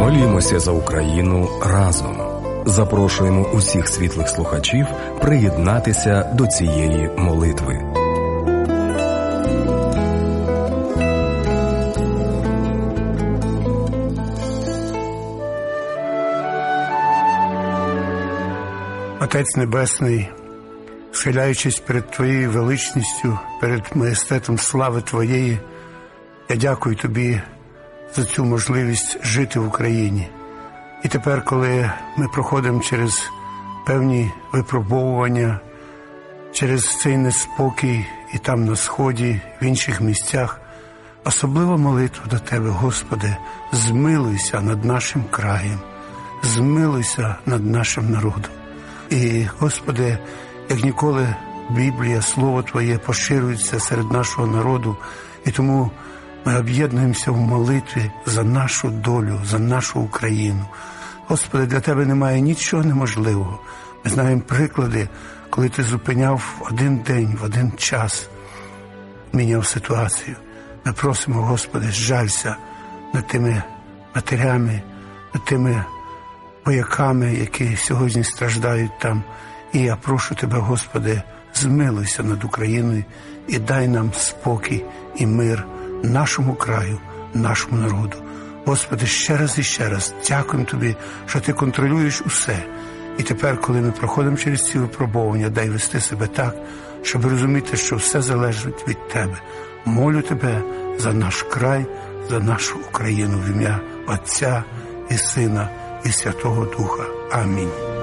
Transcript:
Молімося за Україну разом. Запрошуємо усіх світлих слухачів приєднатися до цієї молитви. Отець Небесний, схиляючись перед Твоєю величністю, перед маєстетом слави Твоєї, я дякую Тобі за цю можливість жити в Україні. І тепер, коли ми проходимо через певні випробовування, через цей неспокій і там на Сході, в інших місцях, особлива молитва до Тебе, Господи, змилуйся над нашим краєм, змилуйся над нашим народом. І, Господи, як ніколи Біблія, Слово Твоє поширюється серед нашого народу, і тому ми об'єднуємося в молитві за нашу долю, за нашу Україну. Господи, для Тебе немає нічого неможливого. Ми знаємо приклади, коли Ти зупиняв в один день, в один час, міняв ситуацію. Ми просимо, Господи, жалься над тими матерями, над тими вояками, які сьогодні страждають там. І я прошу Тебе, Господи, змилуйся над Україною і дай нам спокій і мир нашому краю, нашому народу. Господи, ще раз і ще раз дякуємо Тобі, що Ти контролюєш усе. І тепер, коли ми проходимо через ці випробування, дай вести себе так, щоб розуміти, що все залежить від Тебе. Молю Тебе за наш край, за нашу Україну в ім'я Отця і Сина і Святого Духа. Амінь.